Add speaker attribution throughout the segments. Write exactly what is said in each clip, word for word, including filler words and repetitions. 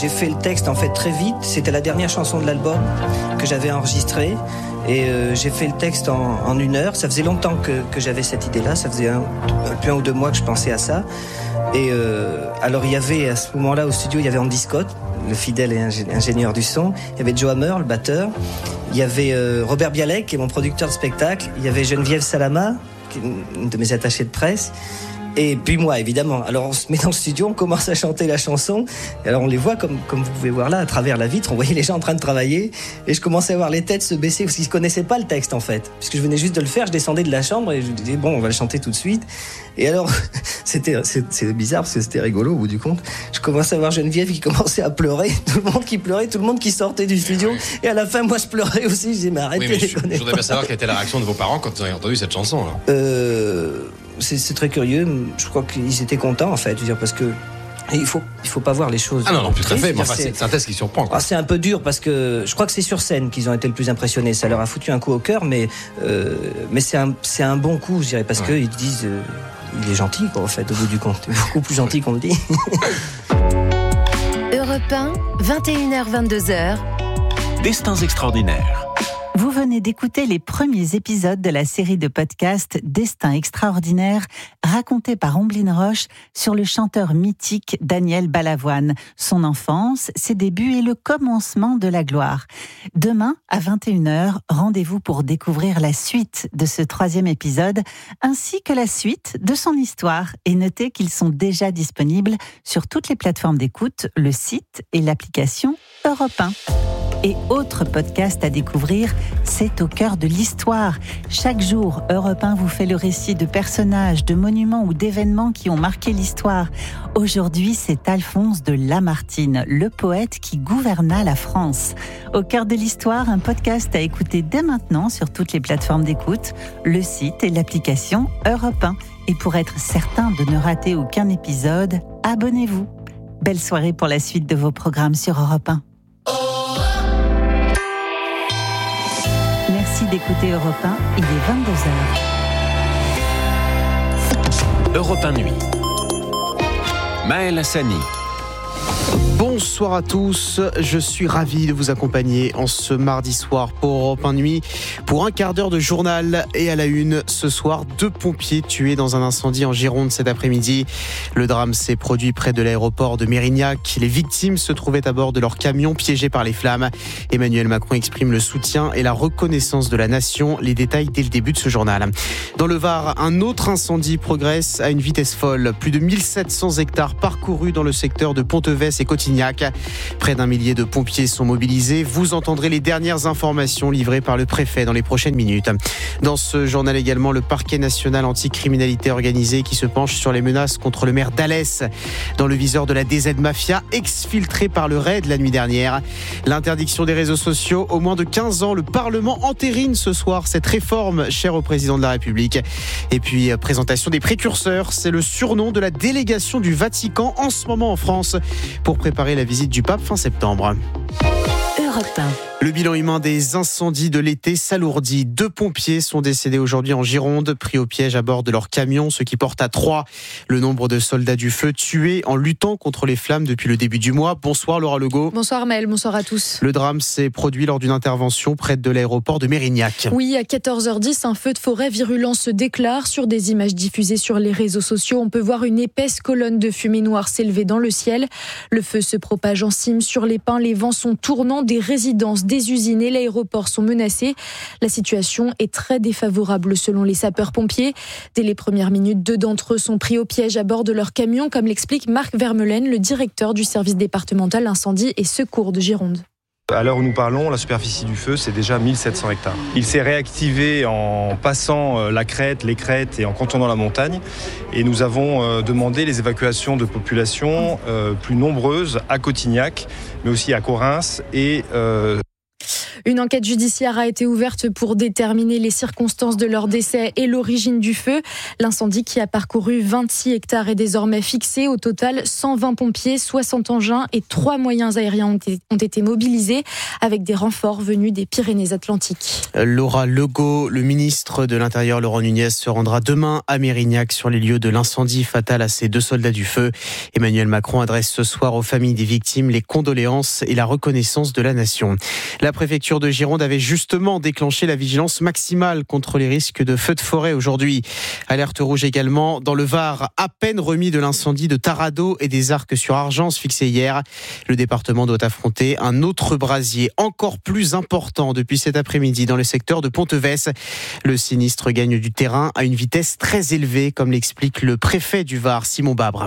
Speaker 1: j'ai fait le texte en fait très vite. C'était la dernière chanson de l'album que j'avais enregistrée. Et euh, j'ai fait le texte en, en une heure. Ça faisait longtemps que, que j'avais cette idée-là. Ça faisait un, plus un ou deux mois que je pensais à ça. Et euh, alors il y avait à ce moment-là au studio, il y avait Andy Scott, le fidèle ingénieur du son. Il y avait Joe Hammer, le batteur. Il y avait euh, Robert Bialek, qui est mon producteur de spectacle. Il y avait Geneviève Salama, qui est une de mes attachées de presse. Et puis moi, évidemment. Alors on se met dans le studio, on commence à chanter la chanson. Et alors on les voit, comme, comme vous pouvez voir là, à travers la vitre. On voyait les gens en train de travailler. Et je commençais à voir les têtes se baisser, parce qu'ils ne connaissaient pas le texte en fait. Puisque je venais juste de le faire, je descendais de la chambre et je disais, bon, on va le chanter tout de suite. Et alors, c'était, c'est, c'est bizarre parce que c'était rigolo au bout du compte. Je commençais à voir Geneviève qui commençait à pleurer. Tout le monde qui pleurait, tout le monde qui sortait du studio. Et à la fin, moi je pleurais aussi. Je disais, mais arrêtez,
Speaker 2: oui, mais
Speaker 1: je,
Speaker 2: je voudrais bien savoir quelle était la réaction de vos parents quand ils ont entendu cette chanson. Là.
Speaker 1: Euh... C'est, c'est très curieux. Je crois qu'ils étaient contents en fait. Je veux dire, parce que il faut il faut pas voir les choses.
Speaker 2: Ah non non, tout à fait. Mais enfin,
Speaker 1: c'est,
Speaker 2: c'est, c'est un test qui surprend. Quoi.
Speaker 1: Ah, c'est un peu dur parce que je crois que c'est sur scène qu'ils ont été le plus impressionnés. Ça leur a foutu un coup au cœur, mais euh, mais c'est un c'est un bon coup, je dirais, parce ouais. que ils disent euh, il est gentil quoi. En fait, au bout du compte, beaucoup plus gentil qu'on le dit.
Speaker 3: Europe un, vingt et une heures vingt-deux heures.
Speaker 4: Destins extraordinaires.
Speaker 5: Vous venez d'écouter les premiers épisodes de la série de podcasts Destins extraordinaires, racontés par Omblin Roche sur le chanteur mythique Daniel Balavoine, son enfance, ses débuts et le commencement de la gloire. Demain, à vingt et une heures, rendez-vous pour découvrir la suite de ce troisième épisode, ainsi que la suite de son histoire. Et notez qu'ils sont déjà disponibles sur toutes les plateformes d'écoute, le site et l'application Europe un. Et autre podcast à découvrir, c'est au cœur de l'histoire. Chaque jour, Europe un vous fait le récit de personnages, de monuments ou d'événements qui ont marqué l'histoire. Aujourd'hui, c'est Alphonse de Lamartine, le poète qui gouverna la France. Au cœur de l'histoire, un podcast à écouter dès maintenant sur toutes les plateformes d'écoute, le site et l'application Europe un. Et pour être certain de ne rater aucun épisode, abonnez-vous. Belle soirée pour la suite de vos programmes sur Europe un. Merci d'écouter Europe un, il est vingt-deux heures.
Speaker 4: Europe un Nuit. Maël Hassani.
Speaker 6: Bonsoir à tous, je suis ravi de vous accompagner en ce mardi soir pour Europe un Nuit pour un quart d'heure de journal. Et à la une, ce soir, deux pompiers tués dans un incendie en Gironde cet après-midi. Le drame s'est produit près de l'aéroport de Mérignac. Les victimes se trouvaient à bord de leur camion piégé par les flammes. Emmanuel Macron exprime le soutien et la reconnaissance de la nation. Les détails dès le début de ce journal. Dans le Var, un autre incendie progresse à une vitesse folle. Plus de mille sept cents hectares parcourus dans le secteur de Pontevès et Cotignac. Près d'un millier de pompiers sont mobilisés. Vous entendrez les dernières informations livrées par le préfet dans les prochaines minutes. Dans ce journal également, le parquet national anticriminalité organisée qui se penche sur les menaces contre le maire d'Alès. Dans le viseur de la D Z Mafia, exfiltrée par le raid la nuit dernière. L'interdiction des réseaux sociaux, au moins de quinze ans, le Parlement entérine ce soir cette réforme chère au président de la République. Et puis, présentation des précurseurs, c'est le surnom de la délégation du Vatican en ce moment en France pour préparer la visite du pape fin septembre.
Speaker 3: Europe un.
Speaker 6: Le bilan humain des incendies de l'été s'alourdit. Deux pompiers sont décédés aujourd'hui en Gironde, pris au piège à bord de leur camion, ce qui porte à trois le nombre de soldats du feu tués en luttant contre les flammes depuis le début du mois. Bonsoir Laura Legault.
Speaker 7: Bonsoir Maël, bonsoir à tous.
Speaker 6: Le drame s'est produit lors d'une intervention près de l'aéroport de Mérignac.
Speaker 7: Oui, à quatorze heures dix, un feu de forêt virulent se déclare. Sur des images diffusées sur les réseaux sociaux, on peut voir une épaisse colonne de fumée noire s'élever dans le ciel. Le feu se propage en cime sur les pins, les vents sont tournants, des résidences, des usines et l'aéroport sont menacés. La situation est très défavorable selon les sapeurs-pompiers. Dès les premières minutes, deux d'entre eux sont pris au piège à bord de leur camion, comme l'explique Marc Vermeulen, le directeur du service départemental incendie et secours de Gironde.
Speaker 8: À l'heure où nous parlons, la superficie du feu, c'est déjà mille sept cents hectares. Il s'est réactivé en passant la crête, les crêtes et en contournant la montagne. Et nous avons demandé les évacuations de populations plus nombreuses à Cotignac, mais aussi à Correns et... Euh
Speaker 7: Une enquête judiciaire a été ouverte pour déterminer les circonstances de leur décès et l'origine du feu. L'incendie qui a parcouru vingt-six hectares est désormais fixé. Au total, cent vingt pompiers, soixante engins et trois moyens aériens ont été, ont été mobilisés avec des renforts venus des Pyrénées-Atlantiques.
Speaker 6: Laura Legault, le ministre de l'Intérieur Laurent Nunez se rendra demain à Mérignac sur les lieux de l'incendie fatal à ces deux soldats du feu. Emmanuel Macron adresse ce soir aux familles des victimes les condoléances et la reconnaissance de la nation. La préfecture de Gironde avait justement déclenché la vigilance maximale contre les risques de feux de forêt aujourd'hui. Alerte rouge également dans le Var, à peine remis de l'incendie de Taradot et des Arcs-sur-Argence fixé hier. Le département doit affronter un autre brasier encore plus important depuis cet après-midi dans le secteur de Pontevès. Le sinistre gagne du terrain à une vitesse très élevée, comme l'explique le préfet du Var, Simon Babre.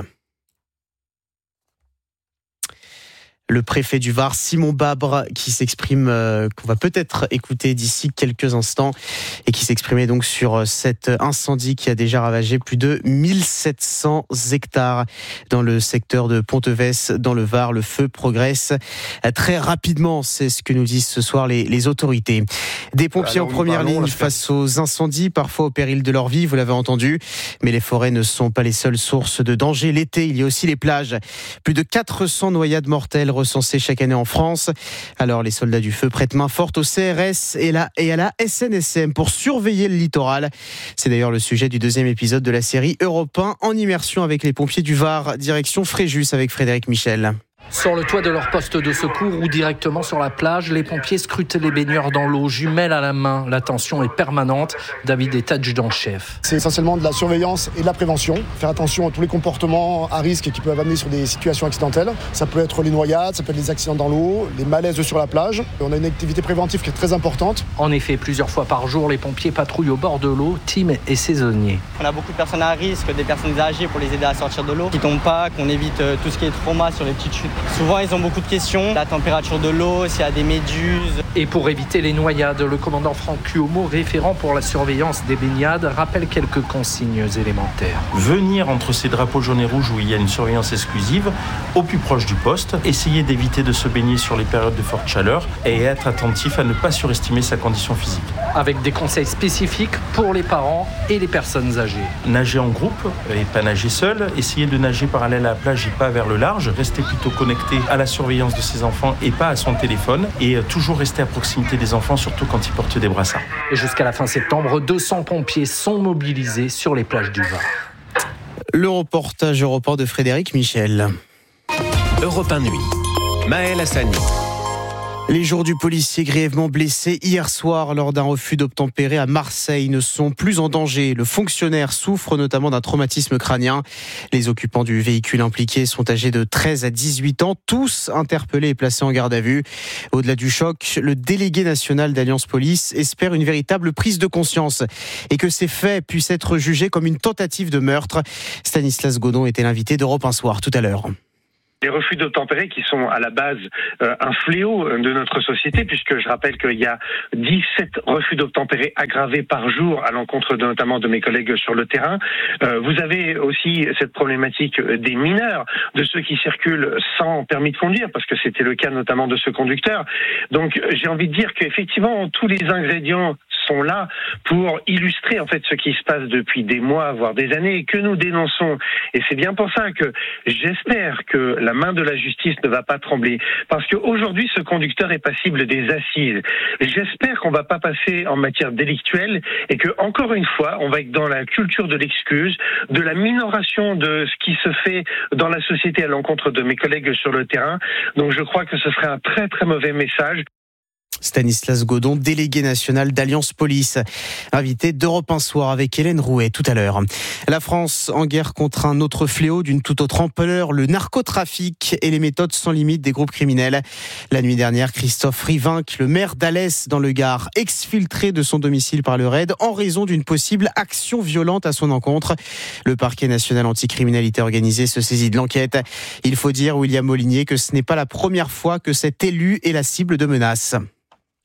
Speaker 6: Le préfet du Var, Simon Babre, qui s'exprime, euh, qu'on va peut-être écouter d'ici quelques instants, et qui s'exprimait donc sur cet incendie qui a déjà ravagé plus de mille sept cents hectares dans le secteur de Pontevès, dans le Var. Le feu progresse très rapidement, c'est ce que nous disent ce soir les, les autorités. Des pompiers en première ligne face aux incendies, parfois au péril de leur vie, vous l'avez entendu, mais les forêts ne sont pas les seules sources de danger. L'été, il y a aussi les plages. Plus de quatre cents noyades mortelles recensées chaque année en France. Alors les soldats du feu prêtent main forte au C R S et, la, et à la S N S M pour surveiller le littoral. C'est d'ailleurs le sujet du deuxième épisode de la série Europe un en immersion avec les pompiers du Var, direction Fréjus avec Frédéric Michel.
Speaker 9: Sur le toit de leur poste de secours ou directement sur la plage, les pompiers scrutent les baigneurs dans l'eau, jumelles à la main. La tension est permanente. David est adjudant-chef.
Speaker 10: C'est essentiellement de la surveillance et de la prévention. Faire attention à tous les comportements à risque qui peuvent amener sur des situations accidentelles. Ça peut être les noyades, ça peut être les accidents dans l'eau, les malaises sur la plage. On a une activité préventive qui est très importante.
Speaker 9: En effet, plusieurs fois par jour, les pompiers patrouillent au bord de l'eau, team et saisonniers.
Speaker 11: On a beaucoup de personnes à risque, des personnes âgées pour les aider à sortir de l'eau, qui tombent pas, qu'on évite tout ce qui est trauma sur les petites chutes. Souvent, ils ont beaucoup de questions. La température de l'eau, s'il y a des méduses.
Speaker 9: Et pour éviter les noyades, le commandant Franck Cuomo, référent pour la surveillance des baignades, rappelle quelques consignes élémentaires.
Speaker 12: Venir entre ces drapeaux jaunes et rouges où il y a une surveillance exclusive, au plus proche du poste. Essayer d'éviter de se baigner sur les périodes de forte chaleur et être attentif à ne pas surestimer sa condition physique.
Speaker 9: Avec des conseils spécifiques pour les parents et les personnes âgées.
Speaker 12: Nager en groupe et pas nager seul. Essayer de nager parallèle à la plage et pas vers le large. Rester plutôt connecté à la surveillance de ses enfants et pas à son téléphone. Et toujours rester à proximité des enfants, surtout quand ils portent des brassards.
Speaker 9: Et jusqu'à la fin septembre, deux cents pompiers sont mobilisés sur les plages du Var.
Speaker 6: Le reportage Europe un de Frédéric Michel.
Speaker 4: Europe un Nuit. Maël Hassani.
Speaker 6: Les jours du policier grièvement blessé hier soir lors d'un refus d'obtempérer à Marseille ne sont plus en danger. Le fonctionnaire souffre notamment d'un traumatisme crânien. Les occupants du véhicule impliqué sont âgés de treize à dix-huit ans, tous interpellés et placés en garde à vue. Au-delà du choc, le délégué national d'Alliance Police espère une véritable prise de conscience et que ces faits puissent être jugés comme une tentative de meurtre. Stanislas Godon était l'invité d'Europe un soir tout à l'heure.
Speaker 13: Les refus d'obtempérer qui sont à la base euh, un fléau de notre société, puisque je rappelle qu'il y a dix-sept refus d'obtempérer aggravés par jour à l'encontre de, notamment de mes collègues sur le terrain. Euh, vous avez aussi cette problématique des mineurs, de ceux qui circulent sans permis de conduire, parce que c'était le cas notamment de ce conducteur. Donc j'ai envie de dire qu'effectivement tous les ingrédients sont là pour illustrer en fait ce qui se passe depuis des mois, voire des années, que nous dénonçons. Et c'est bien pour ça que j'espère que la main de la justice ne va pas trembler. Parce qu'aujourd'hui, ce conducteur est passible des assises. J'espère qu'on ne va pas passer en matière délictuelle et que, encore une fois, on va être dans la culture de l'excuse, de la minoration de ce qui se fait dans la société à l'encontre de mes collègues sur le terrain. Donc je crois que ce serait un très très mauvais message.
Speaker 6: Stanislas Godon, délégué national d'Alliance Police, invité d'Europe un soir avec Hélène Rouet tout à l'heure. La France en guerre contre un autre fléau d'une toute autre ampleur, le narcotrafic et les méthodes sans limite des groupes criminels. La nuit dernière, Christophe Rivinc, le maire d'Alès dans le Gard, exfiltré de son domicile par le raid en raison d'une possible action violente à son encontre. Le parquet national anticriminalité organisée se saisit de l'enquête. Il faut dire, William Molinier, que ce n'est pas la première fois que cet élu est la cible de menaces.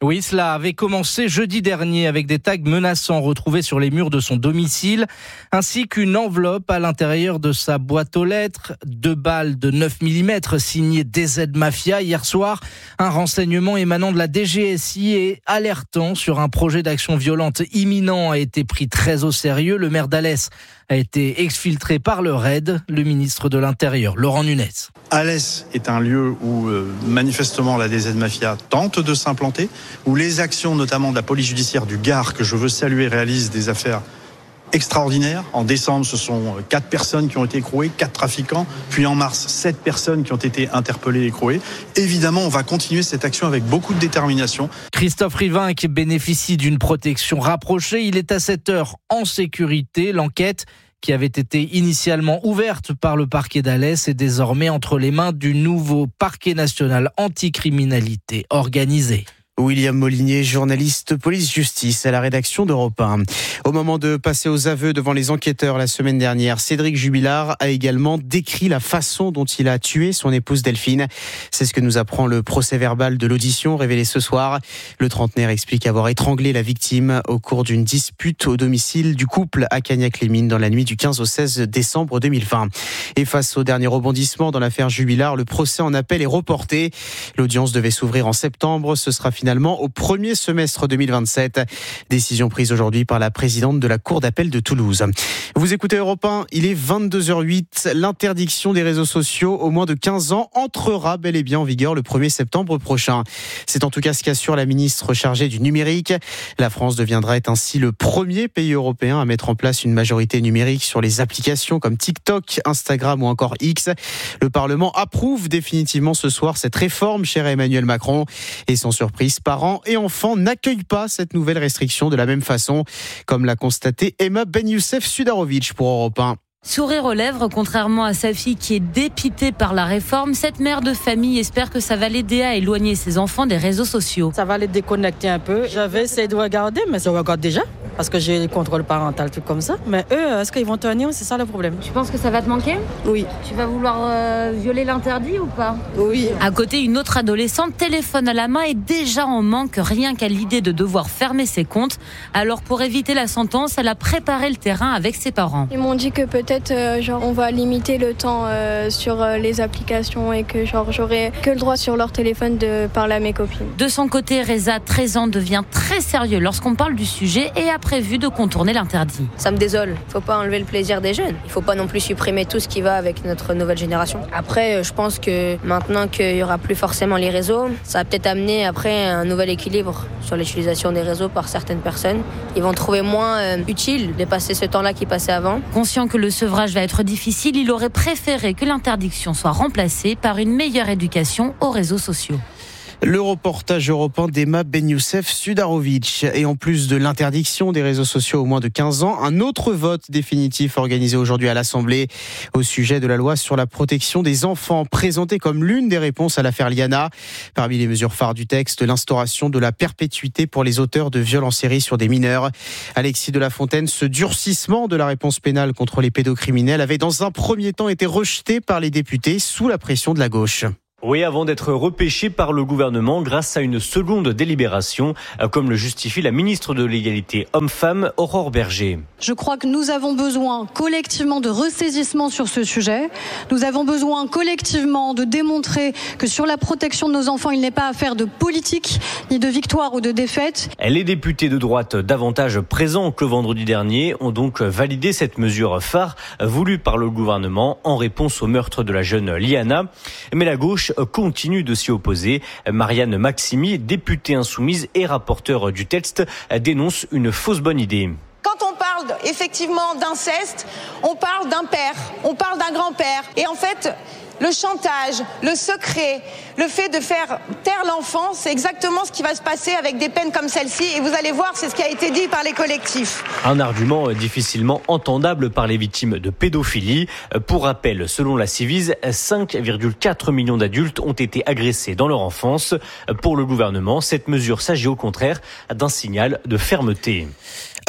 Speaker 14: Oui, cela avait commencé jeudi dernier avec des tags menaçants retrouvés sur les murs de son domicile, ainsi qu'une enveloppe à l'intérieur de sa boîte aux lettres. Deux balles de neuf millimètres signées D Z Mafia. Hier soir, un renseignement émanant de la D G S I et alertant sur un projet d'action violente imminent a été pris très au sérieux. Le maire d'Alès a été exfiltré par le raid. Le ministre de l'Intérieur, Laurent Nunez.
Speaker 15: Alès est un lieu où euh, manifestement la D Z Mafia tente de s'implanter, où les actions notamment de la police judiciaire du Gard, que je veux saluer, réalisent des affaires extraordinaires. En décembre, ce sont quatre personnes qui ont été écrouées, quatre trafiquants, puis en mars, sept personnes qui ont été interpellées et écrouées. Évidemment, on va continuer cette action avec beaucoup de détermination.
Speaker 14: Christophe Rivin qui bénéficie d'une protection rapprochée, il est à cette heure en sécurité. L'enquête qui avait été initialement ouverte par le parquet d'Alès est désormais entre les mains du nouveau parquet national anticriminalité organisée.
Speaker 6: William Molinier, journaliste police-justice à la rédaction d'Europe un. Au moment de passer aux aveux devant les enquêteurs la semaine dernière, Cédric Jubilard a également décrit la façon dont il a tué son épouse Delphine. C'est ce que nous apprend le procès-verbal de l'audition révélé ce soir. Le trentenaire explique avoir étranglé la victime au cours d'une dispute au domicile du couple à Cagnac-les-Mines dans la nuit du quinze au seize décembre deux mille vingt. Et face au dernier rebondissement dans l'affaire Jubilard, le procès en appel est reporté. L'audience devait s'ouvrir en septembre. Ce sera finalement au premier semestre deux mille vingt-sept. Décision prise aujourd'hui par la présidente de la Cour d'appel de Toulouse. Vous écoutez Europe un, il est vingt-deux heures huit. L'interdiction des réseaux sociaux aux moins de quinze ans entrera bel et bien en vigueur le premier septembre prochain. C'est en tout cas ce qu'assure la ministre chargée du numérique. La France deviendrait ainsi le premier pays européen à mettre en place une majorité numérique sur les applications comme TikTok, Instagram ou encore X. Le Parlement approuve définitivement ce soir cette réforme, cher Emmanuel Macron. Et sans surprise, parents et enfants n'accueillent pas cette nouvelle restriction de la même façon, comme l'a constaté Emma Ben Youssef Sudarovic pour Europe un.
Speaker 16: Sourire aux lèvres, contrairement à sa fille qui est dépitée par la réforme, cette mère de famille espère que ça va l'aider à éloigner ses enfants des réseaux sociaux.
Speaker 17: Ça va les déconnecter un peu. J'avais essayé de regarder, mais je regarde déjà, parce que j'ai le contrôle parental, tout comme ça. Mais eux, est-ce qu'ils vont tenir? C'est ça le problème.
Speaker 16: Tu penses que ça va te manquer?
Speaker 17: Oui.
Speaker 16: Tu vas vouloir euh, violer l'interdit ou pas?
Speaker 17: Oui.
Speaker 16: À côté, une autre adolescente, téléphone à la main, est déjà en manque rien qu'à l'idée de devoir fermer ses comptes. Alors pour éviter la sentence, elle a préparé le terrain avec ses parents.
Speaker 18: Ils m'ont dit que peut-être Euh, genre on va limiter le temps euh, sur euh, les applications et que genre j'aurai que le droit sur leur téléphone de parler à mes copines.
Speaker 16: De son côté, Reza, treize ans, devient très sérieux lorsqu'on parle du sujet et a prévu de contourner l'interdit.
Speaker 19: Ça me désole. Il faut pas enlever le plaisir des jeunes. Il faut pas non plus supprimer tout ce qui va avec notre nouvelle génération. Après, je pense que maintenant qu'il y aura plus forcément les réseaux, ça va peut-être amener après un nouvel équilibre sur l'utilisation des réseaux par certaines personnes. Ils vont trouver moins euh, utile de passer ce temps-là qui passait avant.
Speaker 16: Conscient que le sevrage va être difficile, il aurait préféré que l'interdiction soit remplacée par une meilleure éducation aux réseaux sociaux.
Speaker 6: Le reportage européen d'Emma Ben Youssef Sudarovic. Et en plus de l'interdiction des réseaux sociaux aux moins de quinze ans, un autre vote définitif organisé aujourd'hui à l'Assemblée au sujet de la loi sur la protection des enfants, présentée comme l'une des réponses à l'affaire Liana. Parmi les mesures phares du texte, l'instauration de la perpétuité pour les auteurs de viols en série sur des mineurs. Alexis de la Fontaine, ce durcissement de la réponse pénale contre les pédocriminels avait dans un premier temps été rejeté par les députés sous la pression de la gauche.
Speaker 20: Oui, avant d'être repêché par le gouvernement grâce à une seconde délibération, comme le justifie la ministre de l'égalité homme-femme, Aurore Berger.
Speaker 21: Je crois que nous avons besoin collectivement de ressaisissement sur ce sujet. Nous avons besoin collectivement de démontrer que sur la protection de nos enfants, il n'est pas affaire de politique, ni de victoire ou de défaite.
Speaker 20: Les députés de droite, davantage présents que vendredi dernier, ont donc validé cette mesure phare voulue par le gouvernement en réponse au meurtre de la jeune Liana. Mais la gauche continue de s'y opposer. Marianne Maximi, députée insoumise et rapporteure du texte, dénonce une fausse bonne idée.
Speaker 22: Quand on parle effectivement d'inceste, on parle d'un père, on parle d'un grand-père. Et en fait, le chantage, le secret, le fait de faire taire l'enfant, c'est exactement ce qui va se passer avec des peines comme celle-ci. Et vous allez voir, c'est ce qui a été dit par les collectifs.
Speaker 20: Un argument difficilement entendable par les victimes de pédophilie. Pour rappel, selon la Civise, cinq virgule quatre millions d'adultes ont été agressés dans leur enfance. Pour le gouvernement, cette mesure s'agit au contraire d'un signal de fermeté.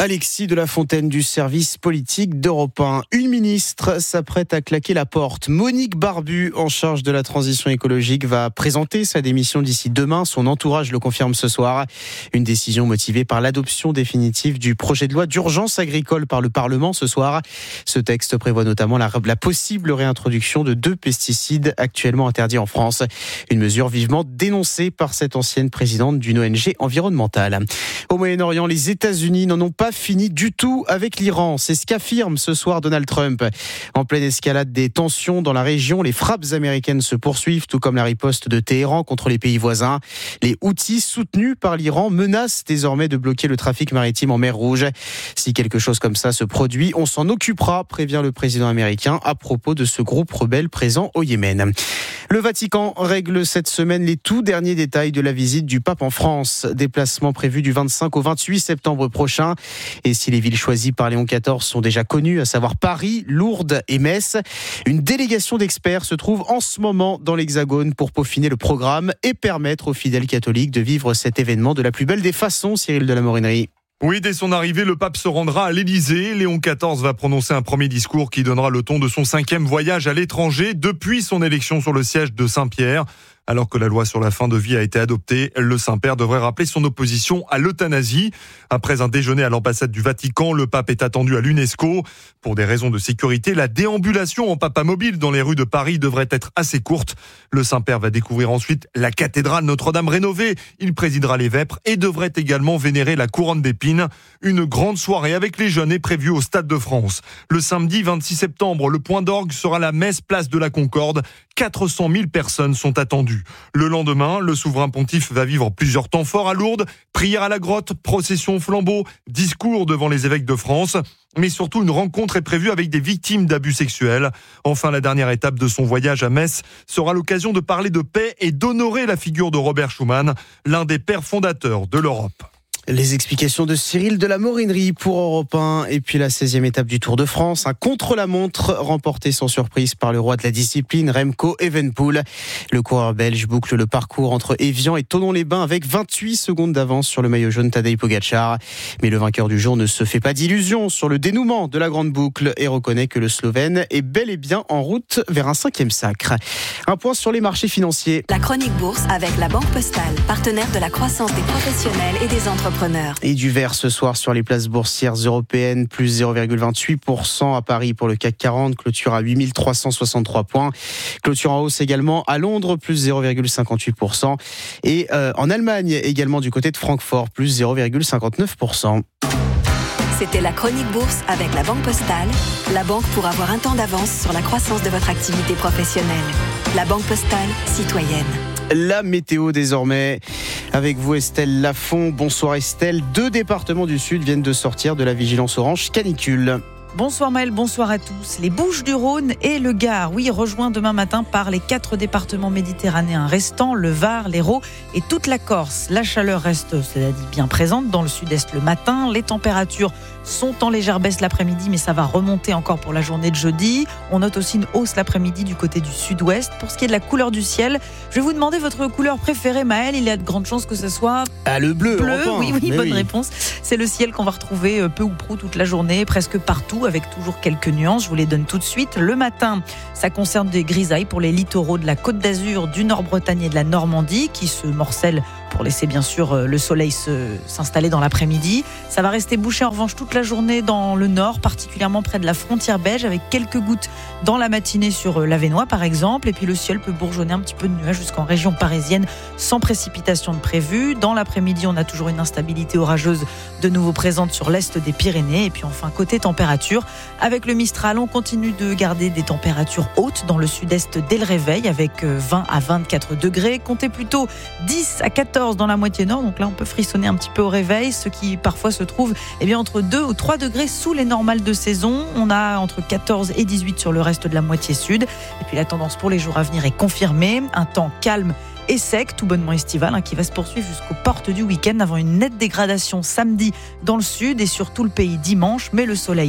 Speaker 6: Alexis de la Fontaine du service politique d'Europe un. Une ministre s'apprête à claquer la porte. Monique Barbu, en charge de la transition écologique, va présenter sa démission d'ici demain. Son entourage le confirme ce soir. Une décision motivée par l'adoption définitive du projet de loi d'urgence agricole par le Parlement ce soir. Ce texte prévoit notamment la, la possible réintroduction de deux pesticides actuellement interdits en France. Une mesure vivement dénoncée par cette ancienne présidente d'une O N G environnementale. Au Moyen-Orient, les États-Unis n'en ont pas fini du tout avec l'Iran. C'est ce qu'affirme ce soir Donald Trump. En pleine escalade des tensions dans la région, les frappes américaines se poursuivent, tout comme la riposte de Téhéran contre les pays voisins. Les Houthis, soutenus par l'Iran, menacent désormais de bloquer le trafic maritime en mer Rouge. Si quelque chose comme ça se produit, on s'en occupera, prévient le président américain à propos de ce groupe rebelle présent au Yémen. Le Vatican règle cette semaine les tout derniers détails de la visite du pape en France. Déplacement prévu du vingt-cinq au vingt-huit septembre prochain. Et si les villes choisies par Léon quatorze sont déjà connues, à savoir Paris, Lourdes et Metz, une délégation d'experts se trouve en ce moment dans l'Hexagone pour peaufiner le programme et permettre aux fidèles catholiques de vivre cet événement de la plus belle des façons, Cyril de la Morinerie.
Speaker 1: Oui, dès son arrivée, le pape se rendra à l'Élysée. Léon quatorze va prononcer un premier discours qui donnera le ton de son cinquième voyage à l'étranger depuis son élection sur le siège de Saint-Pierre. Alors que la loi sur la fin de vie a été adoptée, le Saint-Père devrait rappeler son opposition à l'euthanasie. Après un déjeuner à l'ambassade du Vatican, le pape est attendu à l'UNESCO. Pour des raisons de sécurité, la déambulation en papamobile dans les rues de Paris devrait être assez courte. Le Saint-Père va découvrir ensuite la cathédrale Notre-Dame rénovée. Il présidera les vêpres et devrait également vénérer la couronne d'épines. Une grande soirée avec les jeunes est prévue au Stade de France. Le samedi vingt-six septembre, le point d'orgue sera la messe place de la Concorde. quatre cent mille personnes sont attendues. Le lendemain, le souverain pontife va vivre plusieurs temps forts à Lourdes, prière à la grotte, procession flambeau, discours devant les évêques de France, mais surtout une rencontre est prévue avec des victimes d'abus sexuels. Enfin, la dernière étape de son voyage à Metz sera l'occasion de parler de paix et d'honorer la figure de Robert Schuman, l'un des pères fondateurs de l'Europe.
Speaker 6: Les explications de Cyril de la Morinerie pour Europe un. Et puis la seizième étape du Tour de France, un contre-la-montre remporté sans surprise par le roi de la discipline, Remco Evenepoel. Le coureur belge boucle le parcours entre Évian et Thonon-les-Bains avec vingt-huit secondes d'avance sur le maillot jaune Tadej Pogacar. Mais le vainqueur du jour ne se fait pas d'illusions sur le dénouement de la grande boucle et reconnaît que le Slovène est bel et bien en route vers un cinquième sacre. Un point sur les marchés financiers.
Speaker 3: La chronique bourse avec la Banque Postale, partenaire de la croissance des professionnels et des entrepreneurs.
Speaker 6: Et du vert ce soir sur les places boursières européennes, plus zéro virgule vingt-huit pour cent à Paris pour le C A C quarante, clôture à huit mille trois cent soixante-trois points. Clôture en hausse également à Londres, plus zéro virgule cinquante-huit pour cent. Et euh, en Allemagne également du côté de Francfort, plus zéro virgule cinquante-neuf pour cent.
Speaker 3: C'était la chronique bourse avec la Banque Postale, la banque pour avoir un temps d'avance sur la croissance de votre activité professionnelle. La Banque Postale, citoyenne.
Speaker 6: La météo désormais, avec vous Estelle Lafont. Bonsoir Estelle, deux départements du Sud viennent de sortir de la vigilance orange canicule.
Speaker 2: Bonsoir Maëlle, bonsoir à tous. Les Bouches-du-Rhône et le Gard, oui, rejoints demain matin par les quatre départements méditerranéens restants, le Var, l'Hérault et toute la Corse. La chaleur reste, cela dit, bien présente dans le sud-est le matin. Les températures sont en légère baisse l'après-midi, mais ça va remonter encore pour la journée de jeudi. On note aussi une hausse l'après-midi du côté du sud-ouest. Pour ce qui est de la couleur du ciel, je vais vous demander votre couleur préférée, Maëlle. Il y a de grandes chances que ce soit
Speaker 6: ah, le bleu.
Speaker 2: Bleu,
Speaker 6: enfin,
Speaker 2: oui, oui, bonne
Speaker 6: oui.
Speaker 2: réponse. C'est le ciel qu'on va retrouver peu ou prou toute la journée, presque partout, avec toujours quelques nuances. Je vous les donne tout de suite. Le matin, ça concerne des grisailles pour les littoraux de la Côte d'Azur, du Nord-Bretagne et de la Normandie, qui se morcellent pour laisser bien sûr le soleil se, s'installer dans l'après-midi. Ça va rester bouché en revanche toute la journée dans le nord, particulièrement près de la frontière belge, avec quelques gouttes dans la matinée sur l'Avesnois par exemple. Et puis le ciel peut bourgeonner un petit peu de nuages jusqu'en région parisienne, sans précipitation de prévu. Dans l'après-midi, on a toujours une instabilité orageuse de nouveau présente sur l'est des Pyrénées. Et puis enfin, côté température, avec le Mistral, on continue de garder des températures hautes dans le sud-est dès le réveil, avec vingt à vingt-quatre degrés. Comptez plutôt dix à quatorze dans la moitié nord, donc là on peut frissonner un petit peu au réveil, ce qui parfois se trouve eh bien, entre deux ou trois degrés sous les normales de saison. On a entre quatorze et dix-huit sur le reste de la moitié sud. Et puis la tendance pour les jours à venir est confirmée, un temps calme et sec, tout bonnement estival, hein, qui va se poursuivre jusqu'aux portes du week-end avant une nette dégradation samedi dans le sud et sur tout le pays dimanche, mais le soleil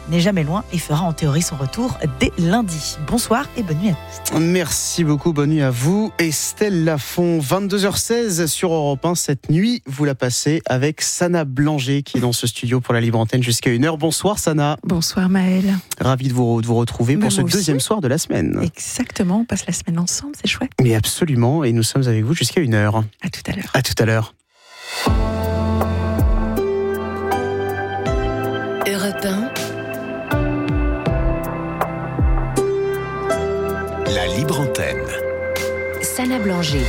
Speaker 2: n'est jamais loin et fera en théorie son retour dès lundi. Bonsoir et bonne nuit à tous.
Speaker 6: Merci beaucoup, bonne nuit à vous. Estelle Lafont, vingt-deux heures seize sur Europe un. Cette nuit, vous la passez avec Sana Blanger qui est dans ce studio pour la Libre Antenne jusqu'à une heure. Bonsoir Sana.
Speaker 5: Bonsoir Maëlle.
Speaker 6: Ravi de vous, de vous retrouver pour
Speaker 5: Mais
Speaker 6: ce
Speaker 5: moi
Speaker 6: deuxième
Speaker 5: aussi.
Speaker 6: soir de la semaine.
Speaker 5: Exactement, on passe la semaine ensemble, c'est chouette.
Speaker 6: Mais absolument, et nous sommes avec vous jusqu'à une heure.
Speaker 5: À tout à l'heure.
Speaker 6: À tout à l'heure.
Speaker 3: Europe un.
Speaker 4: La Libre Antenne.
Speaker 3: Sana Blanger.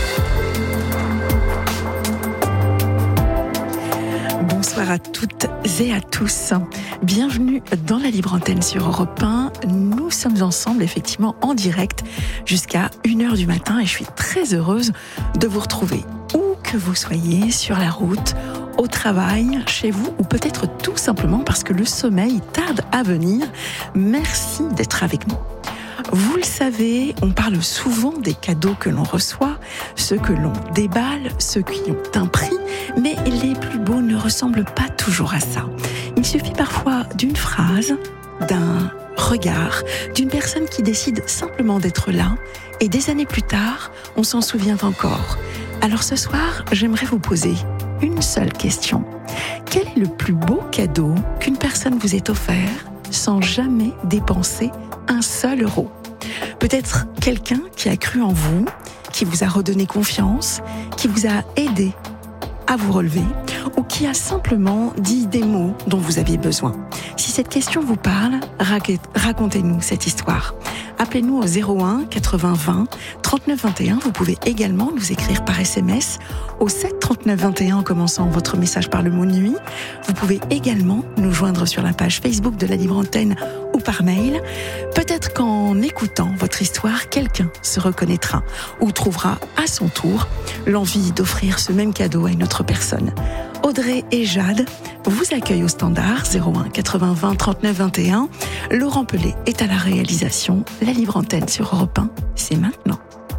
Speaker 5: Bonsoir à toutes et à tous. Bienvenue dans la Libre Antenne sur Europe un. Nous sommes ensemble effectivement en direct jusqu'à une heure du matin et je suis très heureuse de vous retrouver où que vous soyez, sur la route, au travail, chez vous ou peut-être tout simplement parce que le sommeil tarde à venir. Merci d'être avec nous. Vous le savez, on parle souvent des cadeaux que l'on reçoit, ceux que l'on déballe, ceux qui ont un prix, mais les plus beaux ne ressemblent pas toujours à ça. Il suffit parfois d'une phrase, d'un regard, d'une personne qui décide simplement d'être là, et des années plus tard, on s'en souvient encore. Alors ce soir, j'aimerais vous poser une seule question. Quel est le plus beau cadeau qu'une personne vous ait offert sans jamais dépenser un seul euro? Peut-être quelqu'un qui a cru en vous, qui vous a redonné confiance, qui vous a aidé à vous relever ou qui a simplement dit des mots dont vous aviez besoin. Si cette question vous parle, racontez-nous cette histoire. Appelez-nous au zéro un quatre-vingts vingt trente-neuf vingt et un. Vous pouvez également nous écrire par S M S au sept trente-neuf vingt et un en commençant votre message par le mot nuit. Vous pouvez également nous joindre sur la page Facebook de la Libre Antenne ou par mail. Peut-être qu'en écoutant votre histoire, quelqu'un se reconnaîtra ou trouvera à son tour l'envie d'offrir ce même cadeau à une autre personne. Audrey et Jade vous accueillent au standard zéro un quatre-vingts vingt trente-neuf vingt et un. Laurent Pelé est à la réalisation. La Libre Antenne sur Europe un, c'est maintenant.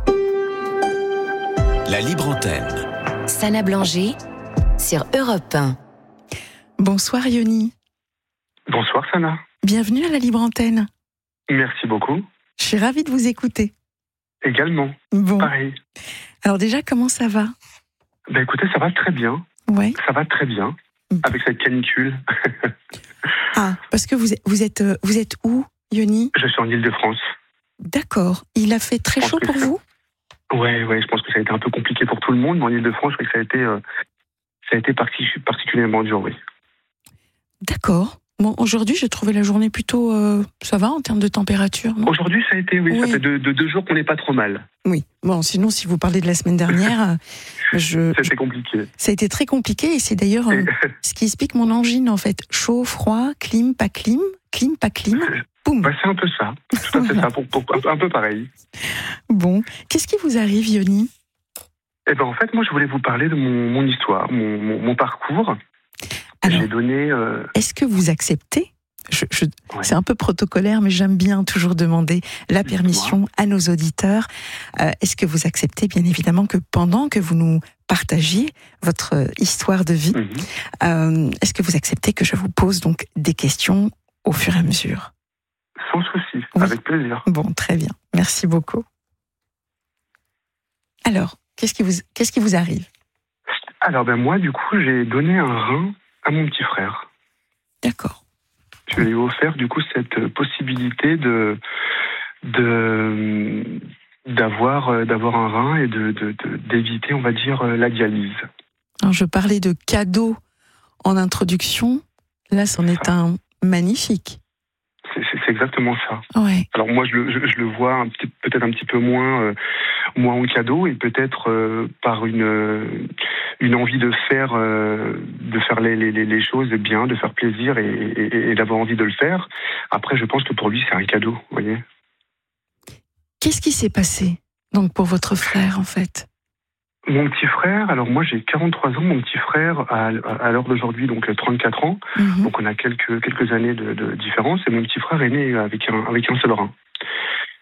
Speaker 4: La Libre Antenne.
Speaker 3: Sana Blanger sur Europe un.
Speaker 5: Bonsoir Yoni.
Speaker 8: Bonsoir Sana.
Speaker 5: Bienvenue à la Libre Antenne.
Speaker 8: Merci beaucoup.
Speaker 5: Je suis ravie de vous écouter.
Speaker 8: Également.
Speaker 5: Bon.
Speaker 8: Pareil.
Speaker 5: Alors déjà, comment ça va?
Speaker 8: Ben écoutez, ça va très bien.
Speaker 5: Ouais.
Speaker 8: Ça va très bien. Avec cette canicule.
Speaker 5: Ah, parce que vous êtes, vous êtes, vous êtes où, Yoni?
Speaker 8: Je suis en Île-de-France.
Speaker 5: D'accord. Il a fait très chaud pour vous?
Speaker 8: Ouais, ouais, je pense que ça a été un peu compliqué pour tout le monde, mais en Île-de-France, je crois que ça a été, euh, ça a été parti, particulièrement dur, oui.
Speaker 5: D'accord. Bon, aujourd'hui, j'ai trouvé la journée plutôt... Euh, ça va en termes de température?
Speaker 8: Aujourd'hui, ça a été, oui,
Speaker 5: oui.
Speaker 8: Ça fait deux, deux, deux jours qu'on n'est pas trop mal.
Speaker 5: Oui. Bon, sinon, si vous parlez de la semaine dernière... je,
Speaker 8: C'était compliqué.
Speaker 5: Ça a été très compliqué et c'est d'ailleurs euh, ce qui explique mon angine, en fait. Chaud, froid, clim, pas clim, clim, pas clim. Boum.
Speaker 8: Bah, c'est un peu ça. Tout à fait ça, pour, pour, un peu pareil.
Speaker 5: Bon. Qu'est-ce qui vous arrive, Yoni?
Speaker 8: Eh ben, en fait, moi, je voulais vous parler de mon, mon histoire, mon, mon, mon parcours.
Speaker 5: Alors,
Speaker 8: j'ai donné. Euh...
Speaker 5: Est-ce que vous acceptez? je, je, ouais. C'est un peu protocolaire, mais j'aime bien toujours demander la permission à nos auditeurs. Euh, est-ce que vous acceptez, bien évidemment, que pendant que vous nous partagiez votre histoire de vie, mm-hmm. euh, est-ce que vous acceptez que je vous pose donc des questions au fur et à mesure?
Speaker 8: Sans souci,
Speaker 5: oui.
Speaker 8: Avec plaisir.
Speaker 5: Bon, très bien. Merci beaucoup. Alors, qu'est-ce qui vous, qu'est-ce qui vous arrive?
Speaker 8: Alors, ben moi, du coup, j'ai donné un rein à mon petit frère.
Speaker 5: D'accord.
Speaker 8: Je lui ai offert, du coup, cette possibilité de, de, d'avoir, d'avoir un rein et de, de, de, d'éviter, on va dire, la dialyse.
Speaker 5: Alors, je parlais de cadeau en introduction. Là, c'en est un magnifique.
Speaker 8: C'est, c'est, c'est exactement ça.
Speaker 5: Ouais.
Speaker 8: Alors moi, je le, je, je le vois un petit, peut-être un petit peu moins, euh, moins en cadeau et peut-être euh, par une, euh, une envie de faire, euh, de faire les, les, les choses bien, de faire plaisir et, et, et d'avoir envie de le faire. Après, je pense que pour lui, c'est un cadeau, vous voyez.
Speaker 5: Qu'est-ce qui s'est passé donc pour votre frère, en fait?
Speaker 8: Mon petit frère, alors moi j'ai quarante-trois ans, mon petit frère a à l'heure d'aujourd'hui donc trente-quatre ans, mmh. donc on a quelques quelques années de, de différence et mon petit frère est né avec un avec un seul rein.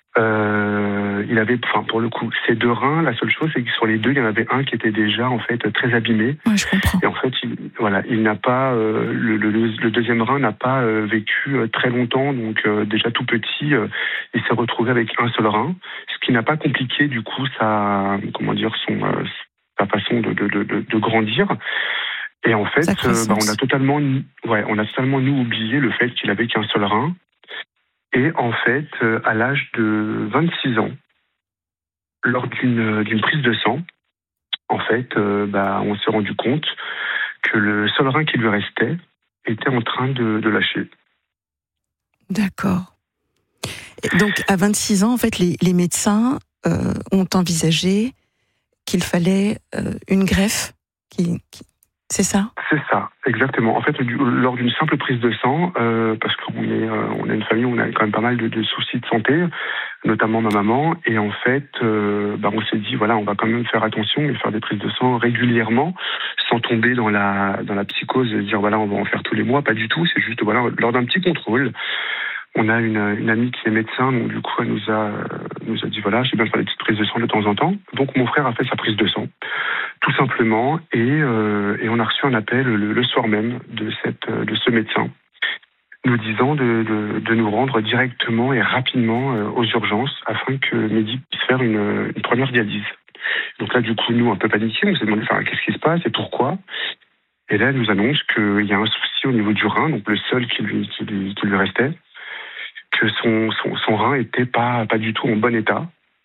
Speaker 8: Euh, il avait, enfin pour le coup, ces deux reins. La seule chose, c'est que sur les deux, il y en avait un qui était déjà en fait très abîmé.
Speaker 5: Ouais, je comprends.
Speaker 8: Et en fait, il, voilà, il n'a pas euh, le, le, le deuxième rein n'a pas euh, vécu euh, très longtemps. Donc euh, déjà tout petit, euh, il s'est retrouvé avec un seul rein, ce qui n'a pas compliqué du coup sa, comment dire, son euh, sa façon de, de, de, de grandir. Et en fait, euh, bah, on a totalement, ouais, on a totalement nous oublié le fait qu'il avait qu'un seul rein. Et en fait, euh, à l'âge de vingt-six ans, lors d'une d'une prise de sang, en fait, euh, bah, on s'est rendu compte que le seul rein qui lui restait était en train de, de lâcher.
Speaker 5: D'accord. Et donc, à vingt-six ans, en fait, les, les médecins euh, ont envisagé qu'il fallait euh, une greffe qui, qui... C'est ça ?
Speaker 8: C'est ça, exactement. En fait, du, lors d'une simple prise de sang, euh, parce qu'on est, euh, on a une famille où on a quand même pas mal de, de soucis de santé, notamment ma maman, et en fait, euh, bah, on s'est dit, voilà, on va quand même faire attention et faire des prises de sang régulièrement, sans tomber dans la, dans la psychose de dire, voilà, on va en faire tous les mois. Pas du tout, c'est juste, voilà, lors d'un petit contrôle. On a une, une amie qui est médecin, donc du coup, elle nous a, nous a dit, voilà, j'ai bien de faire des petites prises de sang de temps en temps. Donc, mon frère a fait sa prise de sang, tout simplement, et, euh, et on a reçu un appel le, le soir même de, cette, de ce médecin, nous disant de, de, de nous rendre directement et rapidement euh, aux urgences afin que Mehdi puisse faire une, une première dialyse. Donc là, du coup, nous, un peu paniqués, on s'est demandé, enfin, qu'est-ce qui se passe et pourquoi ? Et là, elle nous annonce qu'il y a un souci au niveau du rein, donc le seul qui lui, qui lui, qui lui restait, que son, son, son rein était pas, pas du tout en bon état.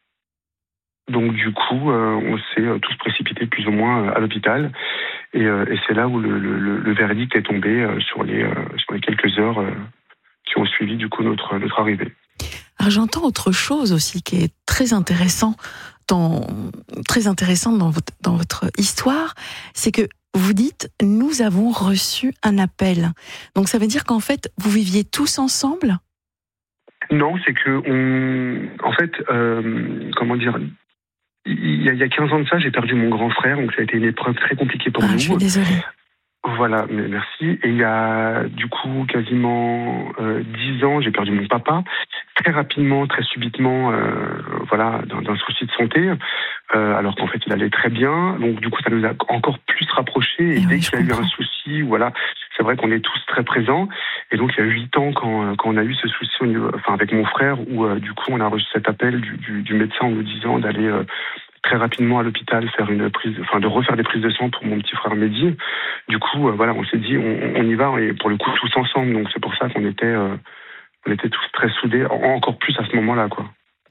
Speaker 8: Donc du coup, euh, on s'est tous précipités plus ou moins à l'hôpital. Et, euh, et c'est là où le, le, le verdict est tombé euh, sur, les, euh, sur les quelques heures euh, qui ont suivi du coup notre, notre arrivée.
Speaker 5: Alors j'entends autre chose aussi qui est très intéressant dans, très intéressante dans votre, dans votre histoire, c'est que vous dites « nous avons reçu un appel ». Donc ça veut dire qu'en fait, vous viviez tous ensemble ?
Speaker 8: Non, c'est que on, en fait, euh, comment dire, il y, a, il y a quinze ans de ça, j'ai perdu mon grand frère, donc ça a été une épreuve très compliquée pour
Speaker 5: ah,
Speaker 8: nous.
Speaker 5: Je suis désolée.
Speaker 8: Voilà, mais merci. Et il y a du coup quasiment euh, dix ans, j'ai perdu mon papa, très rapidement, très subitement, euh, voilà, d'un, d'un souci de santé, euh, alors qu'en fait il allait très bien. Donc du coup, ça nous a encore plus rapprochés. Et, et dès oui, qu'il y a eu un souci, voilà, c'est vrai qu'on est tous très présents. Et donc il y a huit ans, quand, quand on a eu ce souci au niveau, enfin avec mon frère, où euh, du coup on a reçu cet appel du, du, du médecin en nous disant d'aller euh, très rapidement à l'hôpital faire une prise, enfin de refaire des prises de sang pour mon petit frère Mehdi. Du coup, euh, voilà, on s'est dit on, on y va et pour le coup tous ensemble. Donc c'est pour ça qu'on était, euh, on était tous très soudés, encore plus à ce moment-là, quoi.